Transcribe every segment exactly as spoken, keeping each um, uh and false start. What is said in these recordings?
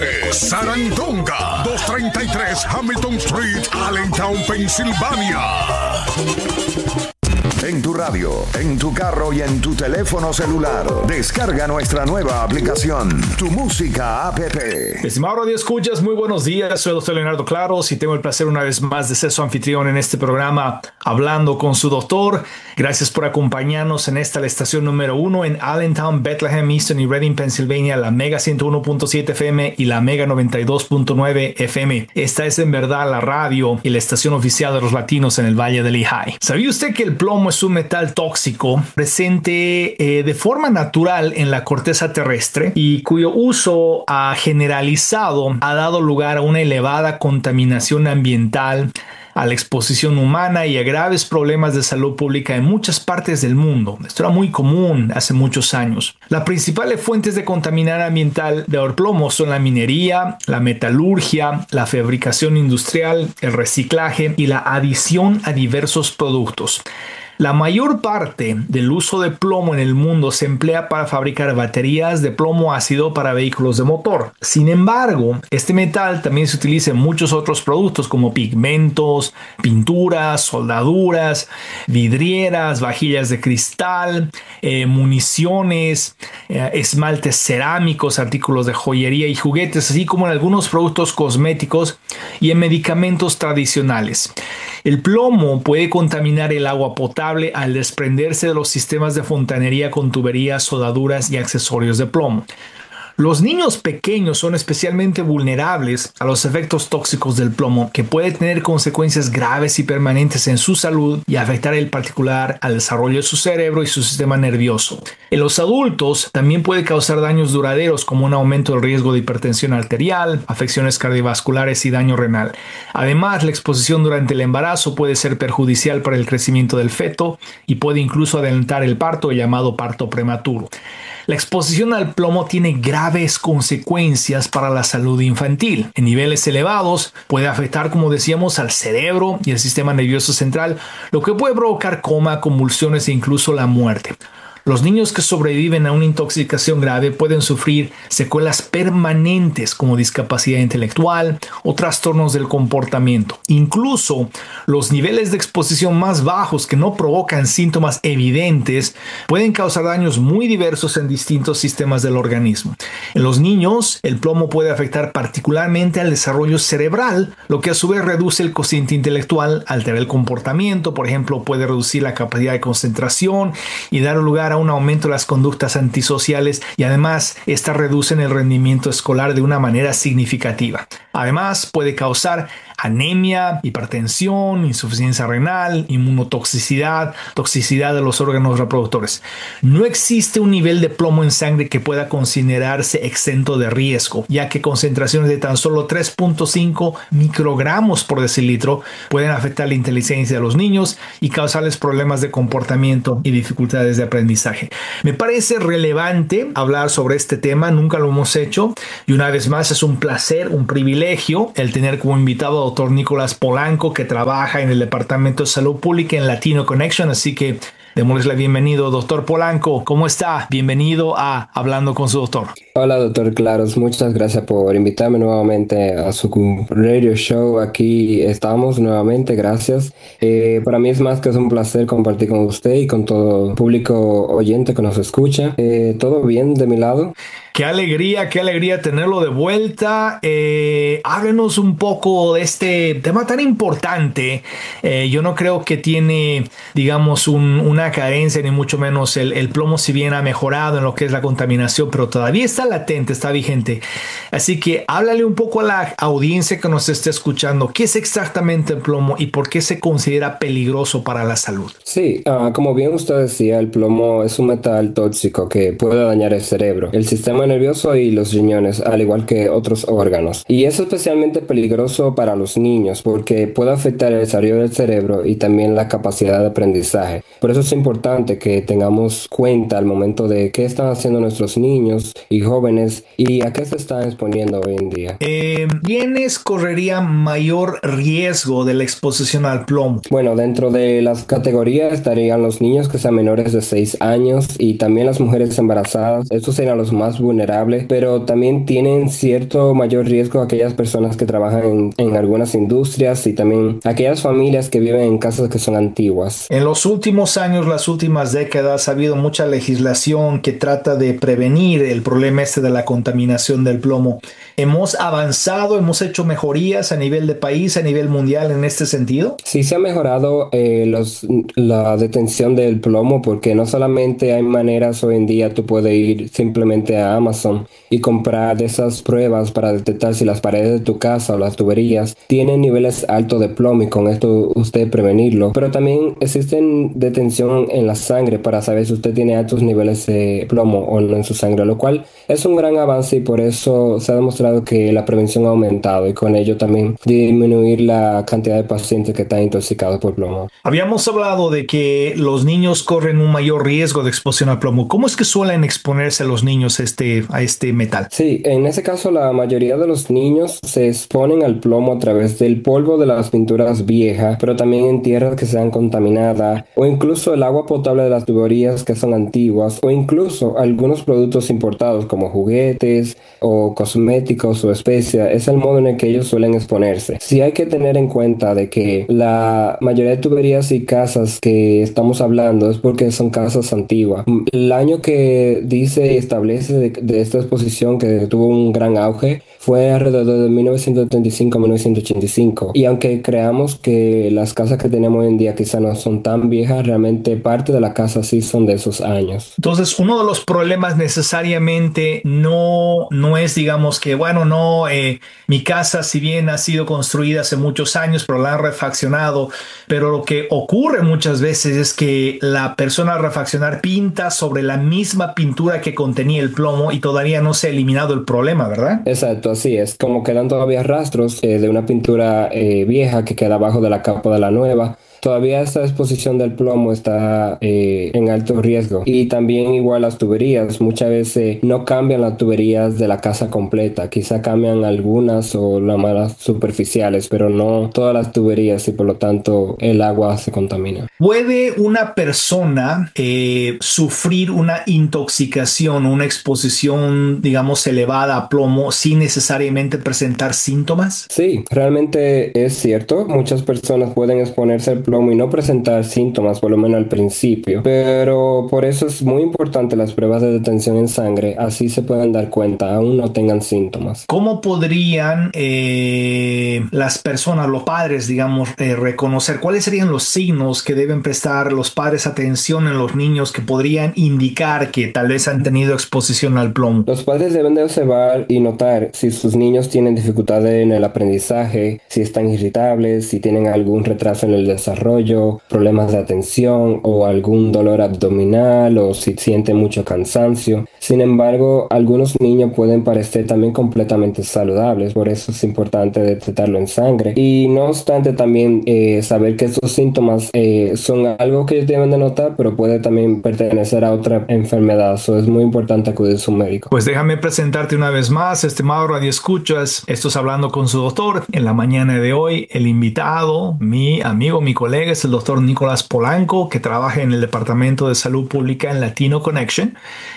Sarandonga, doscientos treinta y tres Hamilton Street, Allentown, Pensilvania. En tu radio, en tu carro y en tu teléfono celular. Descarga nuestra nueva aplicación, Tu Música App. Estimado Radio Escuchas, muy buenos días. Soy el doctor Leonardo Claros y tengo el placer una vez más de ser su anfitrión en este programa Hablando con su Doctor. Gracias por acompañarnos en esta la estación número uno en Allentown, Bethlehem, Easton y Reading, Pensilvania, la Mega ciento uno punto siete F M y la Mega noventa y dos punto nueve F M. Esta es en verdad la radio y la estación oficial de los latinos en el Valle del Lehigh. ¿Sabía usted que el plomo es un metal tóxico presente eh, de forma natural en la corteza terrestre y cuyo uso uh, generalizado ha dado lugar a una elevada contaminación ambiental, a la exposición humana y a graves problemas de salud pública en muchas partes del mundo? Esto era muy común hace muchos años. Las principales fuentes de contaminación ambiental de plomo son la minería, la metalurgia, la fabricación industrial, el reciclaje y la adición a diversos productos. La mayor parte del uso de plomo en el mundo se emplea para fabricar baterías de plomo ácido para vehículos de motor. Sin embargo, este metal también se utiliza en muchos otros productos como pigmentos, pinturas, soldaduras, vidrieras, vajillas de cristal, eh, municiones, eh, esmaltes cerámicos, artículos de joyería y juguetes, así como en algunos productos cosméticos y en medicamentos tradicionales. El plomo puede contaminar el agua potable al desprenderse de los sistemas de fontanería con tuberías, soldaduras y accesorios de plomo. Los niños pequeños son especialmente vulnerables a los efectos tóxicos del plomo, que puede tener consecuencias graves y permanentes en su salud y afectar en particular al desarrollo de su cerebro y su sistema nervioso. En los adultos también puede causar daños duraderos como un aumento del riesgo de hipertensión arterial, afecciones cardiovasculares y daño renal. Además, la exposición durante el embarazo puede ser perjudicial para el crecimiento del feto y puede incluso adelantar el parto, llamado parto prematuro. La exposición al plomo tiene graves consecuencias para la salud infantil. En niveles elevados puede afectar, como decíamos, al cerebro y el sistema nervioso central, lo que puede provocar coma, convulsiones e incluso la muerte. Los niños que sobreviven a una intoxicación grave pueden sufrir secuelas permanentes como discapacidad intelectual o trastornos del comportamiento. Incluso los niveles de exposición más bajos, que no provocan síntomas evidentes, pueden causar daños muy diversos en distintos sistemas del organismo. En los niños, el plomo puede afectar particularmente al desarrollo cerebral, lo que a su vez reduce el cociente intelectual, altera el comportamiento, por ejemplo, puede reducir la capacidad de concentración y dar lugar a un aumento de las conductas antisociales, y además estas reducen el rendimiento escolar de una manera significativa. Además, puede causar anemia, hipertensión, insuficiencia renal, inmunotoxicidad, toxicidad de los órganos reproductores. No existe un nivel de plomo en sangre que pueda considerarse exento de riesgo, ya que concentraciones de tan solo tres punto cinco microgramos por decilitro pueden afectar la inteligencia de los niños y causarles problemas de comportamiento y dificultades de aprendizaje. Me parece relevante hablar sobre este tema, nunca lo hemos hecho, y una vez más es un placer, un privilegio el tener como invitado a doctor Nicolás Polanco, que trabaja en el Departamento de Salud Pública en Latino Connection, así que démosle la bienvenida. Doctor Polanco, ¿cómo está? Bienvenido a Hablando con su Doctor. Hola, doctor Claros, muchas gracias por invitarme nuevamente a su radio show. Aquí estamos nuevamente, gracias. Eh, para mí es más que es un placer compartir con usted y con todo el público oyente que nos escucha. Eh, ¿Todo bien de mi lado? Qué alegría, qué alegría tenerlo de vuelta. Eh, háblenos un poco de este tema tan importante. Eh, yo no creo que tiene, digamos, un, una carencia, ni mucho menos. El, el plomo, si bien ha mejorado en lo que es la contaminación, pero todavía está latente, está vigente. Así que háblale un poco a la audiencia que nos esté escuchando. ¿Qué es exactamente el plomo y por qué se considera peligroso para la salud? Sí, uh, como bien usted decía, el plomo es un metal tóxico que puede dañar el cerebro, el sistema nervioso y los riñones, al igual que otros órganos. Y es especialmente peligroso para los niños porque puede afectar el desarrollo del cerebro y también la capacidad de aprendizaje. Por eso es importante que tengamos cuenta al momento de qué están haciendo nuestros niños y jóvenes y a qué se están exponiendo hoy en día. Eh, ¿Quiénes correrían mayor riesgo de la exposición al plomo? Bueno, dentro de las categorías estarían los niños que sean menores de seis años y también las mujeres embarazadas. Estos serían los más vulnerables vulnerable, pero también tienen cierto mayor riesgo aquellas personas que trabajan en, en algunas industrias y también aquellas familias que viven en casas que son antiguas. En los últimos años, las últimas décadas, ha habido mucha legislación que trata de prevenir el problema este de la contaminación del plomo. ¿Hemos avanzado, hemos hecho mejorías a nivel de país, a nivel mundial en este sentido? Sí se ha mejorado eh, los, la detención del plomo, porque no solamente hay maneras hoy en día, tú puedes ir simplemente a Amazon y comprar de esas pruebas para detectar si las paredes de tu casa o las tuberías tienen niveles altos de plomo, y con esto usted prevenirlo. Pero también existen detención en la sangre para saber si usted tiene altos niveles de plomo o no en su sangre, lo cual es un gran avance, y por eso se ha demostrado que la prevención ha aumentado, y con ello también disminuir la cantidad de pacientes que están intoxicados por plomo. Habíamos hablado de que los niños corren un mayor riesgo de exposición al plomo. ¿Cómo es que suelen exponerse los niños a este, a este metal? Sí, en ese caso la mayoría de los niños se exponen al plomo a través del polvo de las pinturas viejas, pero también en tierras que sean contaminadas, o incluso el agua potable de las tuberías que son antiguas, o incluso algunos productos importados como juguetes o cosméticos o especias. Es el modo en el que ellos suelen exponerse. Sí hay que tener en cuenta de que la mayoría de tuberías y casas que estamos hablando es porque son casas antiguas. El año que dice y establece de, de esta exposición, que tuvo un gran auge, fue alrededor de mil novecientos setenta y cinco a mil novecientos ochenta y cinco. Y aunque creamos que las casas que tenemos hoy en día quizá no son tan viejas, realmente parte de la casa sí son de esos años. Entonces, uno de los problemas necesariamente no, no es, digamos, que, bueno, no, eh, mi casa, si bien ha sido construida hace muchos años, pero la han refaccionado, pero lo que ocurre muchas veces es que la persona al refaccionar pinta sobre la misma pintura que contenía el plomo y todavía no se ha eliminado el problema, ¿verdad? Exacto, así es. Como quedan todavía rastros eh, de una pintura eh, vieja que queda abajo de la capa de la nueva, todavía esta exposición del plomo está eh, en alto riesgo. Y también igual las tuberías, muchas veces no cambian las tuberías de la casa completa, quizá cambian algunas o las más superficiales, pero no todas las tuberías, y por lo tanto el agua se contamina. ¿Puede una persona eh, sufrir una intoxicación, una exposición, digamos, elevada a plomo sin necesariamente presentar síntomas? Sí, realmente es cierto. Muchas personas pueden exponerse al plomo y no presentar síntomas, por lo menos al principio, pero por eso es muy importante las pruebas de detención en sangre, así se pueden dar cuenta aún no tengan síntomas. ¿Cómo podrían eh, las personas, los padres, digamos, eh, reconocer cuáles serían los signos que deben prestar los padres atención en los niños que podrían indicar que tal vez han tenido exposición al plomo? Los padres deben de observar y notar si sus niños tienen dificultades en el aprendizaje, si están irritables, si tienen algún retraso en el desarrollo, problemas de atención o algún dolor abdominal, o si sienten mucho cansancio. Sin embargo, algunos niños pueden parecer también completamente saludables, por eso es importante detectarlo en sangre. Y no obstante, también eh, saber que estos síntomas eh, son algo que ellos deben de notar, pero puede también pertenecer a otra enfermedad. Eso es muy importante acudir a su médico. Pues déjame presentarte una vez más, estimado Radio Escuchas. Esto Hablando con su doctor. En la mañana de hoy, el invitado, mi amigo, mi colega, es el doctor Nicolás Polanco, que trabaja en el Departamento de Salud Pública en Latino Connection.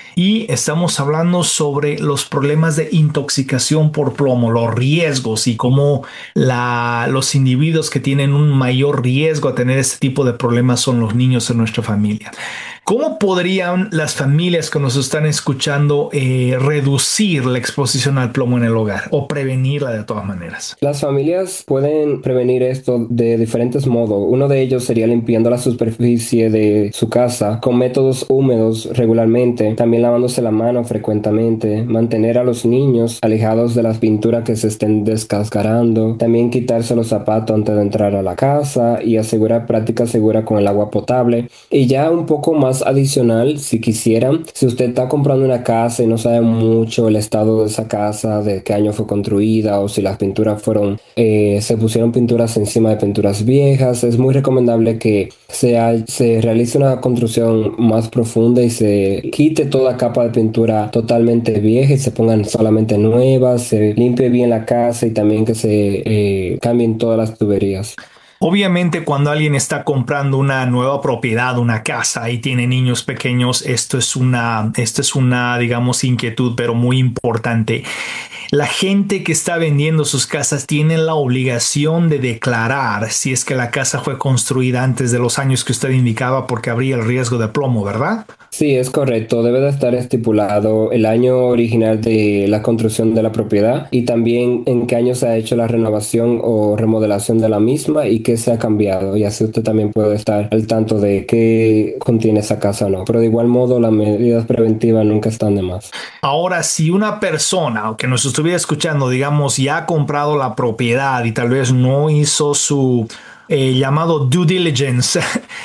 Y estamos hablando sobre los problemas de intoxicación por plomo, los riesgos y cómo la, los individuos que tienen un mayor riesgo a tener este tipo de problemas son los niños en nuestra familia. ¿Cómo podrían las familias que nos están escuchando eh, reducir la exposición al plomo en el hogar o prevenirla de todas maneras? Las familias pueden prevenir esto de diferentes modos. Uno de ellos sería limpiando la superficie de su casa con métodos húmedos regularmente, también lavándose la mano frecuentemente, mantener a los niños alejados de las pinturas que se estén descascarando, también quitarse los zapatos antes de entrar a la casa y asegurar práctica segura con el agua potable. Y ya un poco más adicional, si quisieran, si usted está comprando una casa y no sabe mucho el estado de esa casa, de qué año fue construida, o si las pinturas fueron, eh, se pusieron pinturas encima de pinturas viejas, es muy recomendable que se, se realice una construcción más profunda y se quite toda capa de pintura totalmente vieja y se pongan solamente nuevas, se limpie bien la casa y también que se eh, cambien todas las tuberías. Obviamente, cuando alguien está comprando una nueva propiedad, una casa y tiene niños pequeños, esto es una, esto es una, digamos, inquietud, pero muy importante. La gente que está vendiendo sus casas tiene la obligación de declarar si es que la casa fue construida antes de los años que usted indicaba, porque habría el riesgo de plomo, ¿verdad? Sí, es correcto. Debe de estar estipulado el año original de la construcción de la propiedad y también en qué año se ha hecho la renovación o remodelación de la misma y qué se ha cambiado. Y así usted también puede estar al tanto de qué contiene esa casa o no. Pero de igual modo, las medidas preventivas nunca están de más. Ahora, si una persona que nos estuviera escuchando, digamos, ya ha comprado la propiedad y tal vez no hizo su Eh, llamado due diligence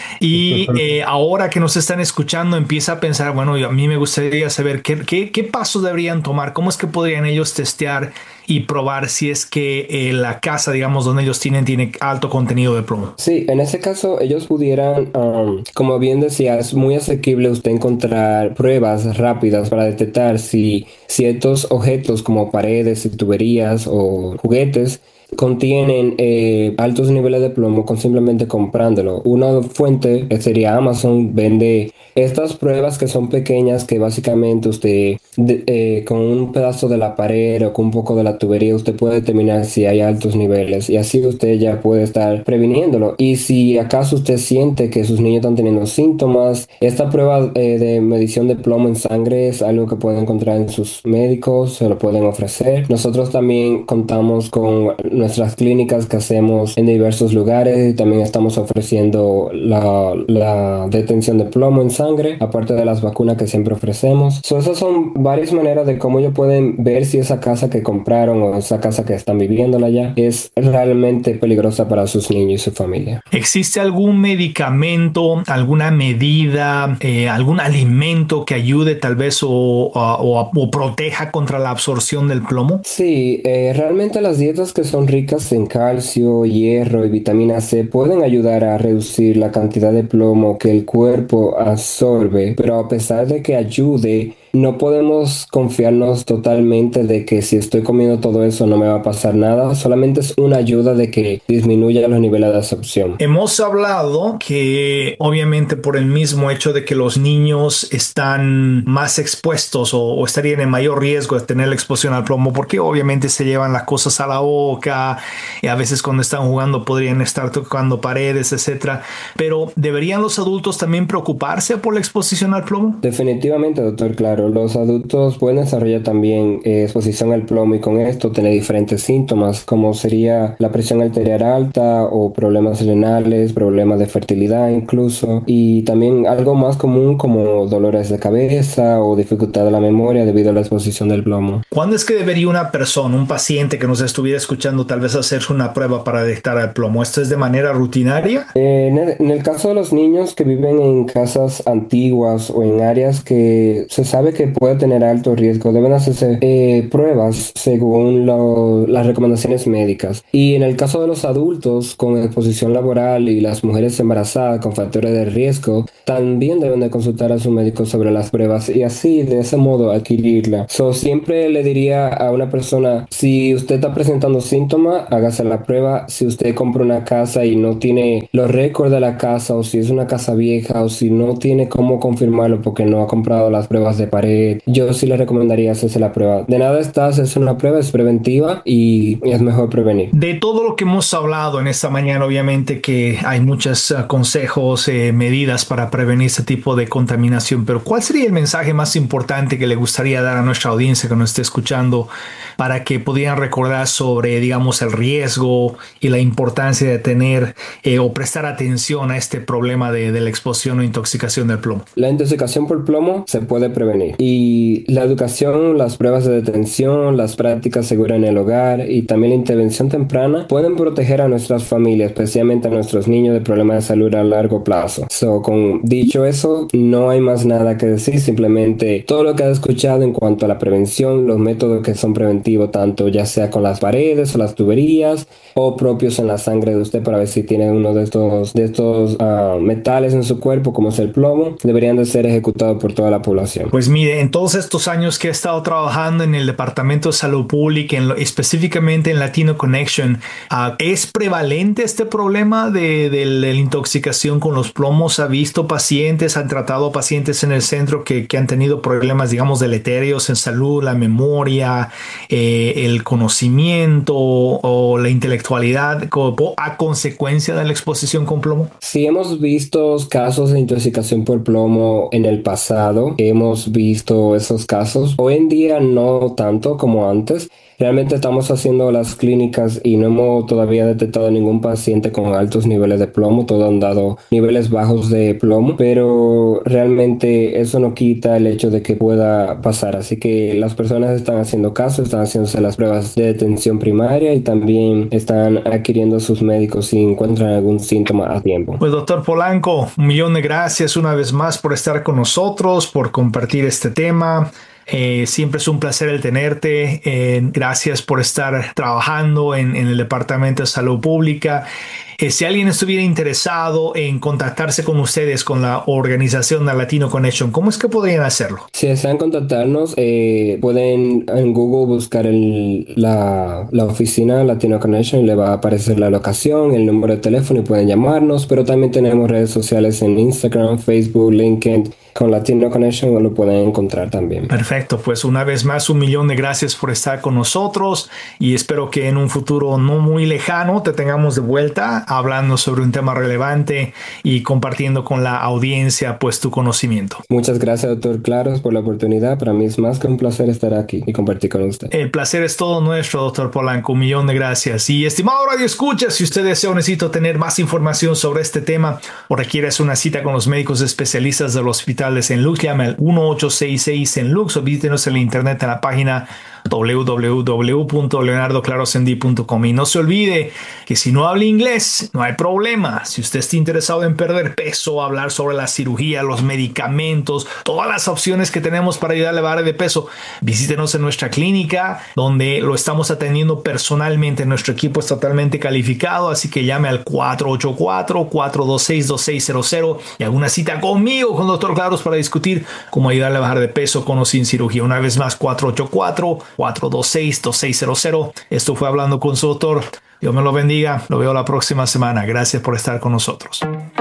y eh, ahora que nos están escuchando empieza a pensar, bueno, a mí me gustaría saber qué, qué, qué pasos deberían tomar, cómo es que podrían ellos testear y probar si es que eh, la casa, digamos, donde ellos tienen, tiene alto contenido de plomo. Sí, en ese caso ellos pudieran, um, como bien decía, es muy asequible usted encontrar pruebas rápidas para detectar si ciertos objetos como paredes y tuberías o juguetes contienen eh, altos niveles de plomo con simplemente comprándolo. Una fuente sería Amazon, vende estas pruebas que son pequeñas, que básicamente usted de, eh, con un pedazo de la pared o con un poco de la tubería usted puede determinar si hay altos niveles y así usted ya puede estar previniéndolo. Y si acaso usted siente que sus niños están teniendo síntomas, esta prueba eh, de medición de plomo en sangre es algo que pueden encontrar en sus médicos, se lo pueden ofrecer. Nosotros también contamos con nuestras clínicas que hacemos en diversos lugares y también estamos ofreciendo la, la detención de plomo en sangre, aparte de las vacunas que siempre ofrecemos. So, esas son varias maneras de cómo ellos pueden ver si esa casa que compraron o esa casa que están viviéndola ya es realmente peligrosa para sus niños y su familia. ¿Existe algún medicamento, alguna medida, eh, algún alimento que ayude tal vez o, o, o, o proteja contra la absorción del plomo? Sí, eh, realmente las dietas que son ricas en calcio, hierro y vitamina C pueden ayudar a reducir la cantidad de plomo que el cuerpo absorbe, pero a pesar de que ayude, no podemos confiarnos totalmente de que si estoy comiendo todo eso no me va a pasar nada. Solamente es una ayuda de que disminuya los niveles de absorción. Hemos hablado que obviamente por el mismo hecho de que los niños están más expuestos o, o estarían en mayor riesgo de tener la exposición al plomo porque obviamente se llevan las cosas a la boca y a veces cuando están jugando podrían estar tocando paredes, etcétera. Pero ¿deberían los adultos también preocuparse por la exposición al plomo? Definitivamente, doctor, claro. Los adultos pueden desarrollar también eh, exposición al plomo y con esto tener diferentes síntomas como sería la presión arterial alta o problemas renales, problemas de fertilidad incluso, y también algo más común como dolores de cabeza o dificultad de la memoria debido a la exposición del plomo. ¿Cuándo es que debería una persona, un paciente que nos estuviera escuchando tal vez hacerse una prueba para detectar el plomo? ¿Esto es de manera rutinaria? Eh, en, el, en el caso de los niños que viven en casas antiguas o en áreas que se sabe que puede tener alto riesgo, deben hacerse eh, pruebas según lo, las recomendaciones médicas. Y en el caso de los adultos con exposición laboral y las mujeres embarazadas con factores de riesgo, también deben de consultar a su médico sobre las pruebas y así de ese modo adquirirla. So, siempre le diría a una persona, si usted está presentando síntomas, hágase la prueba. Si usted compra una casa y no tiene los récords de la casa, o si es una casa vieja, o si no tiene cómo confirmarlo porque no ha comprado las pruebas de pared, yo sí le recomendaría hacerse la prueba. De nada está hacerse una prueba, es preventiva y es mejor prevenir. De todo lo que hemos hablado en esta mañana, obviamente que hay muchos uh, consejos, eh, medidas para prevenir este tipo de contaminación, pero ¿cuál sería el mensaje más importante que le gustaría dar a nuestra audiencia que nos esté escuchando para que pudieran recordar sobre, digamos, el riesgo y la importancia de tener eh, o prestar atención a este problema de, de la exposición o intoxicación del plomo? La intoxicación por plomo se puede prevenir y la educación, las pruebas de detención, las prácticas seguras en el hogar y también la intervención temprana pueden proteger a nuestras familias, especialmente a nuestros niños, de problemas de salud a largo plazo. So, con dicho eso, no hay más nada que decir, simplemente todo lo que has escuchado en cuanto a la prevención, los métodos que son preventivos, tanto ya sea con las paredes o las tuberías o propios en la sangre de usted para ver si tiene uno de estos, de estos uh, metales en su cuerpo como es el plomo, deberían de ser ejecutados por toda la población. Pues mire, en todos estos años que he estado trabajando en el Departamento de Salud Pública, en lo, específicamente en Latino Connection, uh, ¿es prevalente este problema de, de, de la intoxicación con los plomos? ¿Ha visto pacientes, han tratado pacientes en el centro que, que han tenido problemas, digamos, deleterios en salud, la memoria, eh, el conocimiento o la intelectualidad a consecuencia de la exposición con plomo? Sí, hemos visto casos de intoxicación por plomo en el pasado. Hemos visto esos casos. Hoy en día no tanto como antes. Realmente estamos haciendo las clínicas y no hemos todavía detectado ningún paciente con altos niveles de plomo. Todos han dado niveles bajos de plomo, pero realmente eso no quita el hecho de que pueda pasar. Así que las personas están haciendo caso, están haciéndose las pruebas de detención primaria y también están adquiriendo a sus médicos si encuentran algún síntoma a tiempo. Pues doctor Polanco, un millón de gracias una vez más por estar con nosotros, por compartir este tema. Eh, siempre es un placer el tenerte. Eh, gracias por estar trabajando en, en el Departamento de Salud Pública. Eh, si alguien estuviera interesado en contactarse con ustedes, con la organización de Latino Connection, ¿cómo es que podrían hacerlo? Si desean contactarnos, eh, pueden en Google buscar el, la, la oficina Latino Connection y le va a aparecer la locación, el número de teléfono y pueden llamarnos, pero también tenemos redes sociales en Instagram, Facebook, LinkedIn. Con Latino Connection lo pueden encontrar también. Perfecto, pues una vez más un millón de gracias por estar con nosotros y espero que en un futuro no muy lejano te tengamos de vuelta hablando sobre un tema relevante y compartiendo con la audiencia pues tu conocimiento. Muchas gracias, doctor Claros, por la oportunidad. Para mí es más que un placer estar aquí y compartir con usted. El placer es todo nuestro, doctor Polanco. Un millón de gracias. Y estimado Radio Escucha, si usted desea o necesita tener más información sobre este tema o requiere hacer una cita con los médicos especialistas del Hospital de Saint Luke's, llame al uno ocho seis seis Saint Luke's o visítenos en la internet en la página doble u doble u doble u punto leonardo claros m d punto com. Y no se olvide que si no habla inglés, no hay problema. Si usted está interesado en perder peso, hablar sobre la cirugía, los medicamentos, todas las opciones que tenemos para ayudarle a bajar de peso, visítenos en nuestra clínica, donde lo estamos atendiendo personalmente. Nuestro equipo es totalmente calificado, así que llame al cuatro ocho cuatro, cuatro dos seis, dos seis cero cero y haga una cita conmigo, con doctor Claros, para discutir cómo ayudarle a bajar de peso con o sin cirugía. Una vez más, cuatro ocho cuatro, cuatro dos seis, dos seis cero cero. Esto fue Hablando con su Doctor. Dios me lo bendiga. Lo veo la próxima semana. Gracias por estar con nosotros.